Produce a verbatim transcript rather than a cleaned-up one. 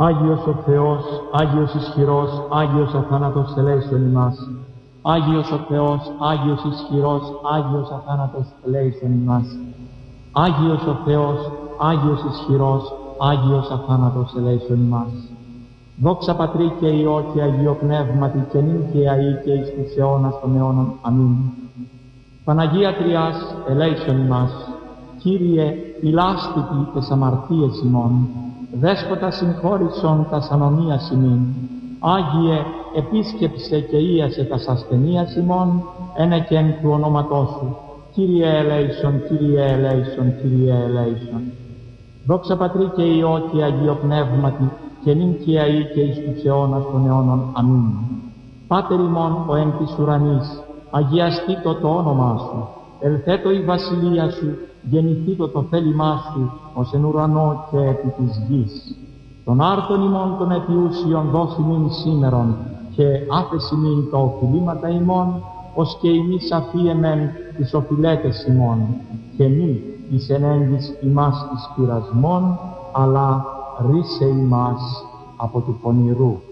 Άγιος ο Θεός, Άγιος ισχυρός, Άγιος αθάνατος ελέησον ημάς. Άγιος ο Θεός, Άγιος ισχυρός, Άγιος αθάνατος ελέησον ημάς. Άγιος ο Θεός, Άγιος ισχυρός, Άγιος αθάνατος ελέησον ημάς. Δόξα Πατρί και Υιό και Αγίο Πνεύματι και νυν και αεί και εις τους αιώνας των αιώνων. Αμήν. Παναγία Τριάς, ελέησον ημάς. Κύριε, ηλάστητη τες αμαρτίες ημών, Δέσποτα συγχώρησον τας ανομίας ημίν. Άγιε, επίσκεψε και ίασε τας ασθενείας ημών, ένε και εν του ονόματός σου. Κύριε ελέησον, Κύριε ελέησον, Κύριε ελέησον. Δόξα Πατρί και Υιό και Αγίο Πνεύματι, και νυν και αεί και εις τους αιώνας των αιώνων. Αμήν. Πάτερ ημών ο εν της ουρανής, αγιαστήτω το όνομά σου, ελθέτω η βασιλεία σου, γεννηθήτω το θέλημά σου, ως εν ουρανό και επί της γης. Των άρτων ημών των επιούσιων δώσει μην σήμερον, και άφεση μην τα οφειλήματα ημών, ως και ημείς αφίεμεν τις οφειλέτες ημών, και μη εις ενέγγις ημάς εις πειρασμών, αλλά ρίσε ημάς από του πονηρού.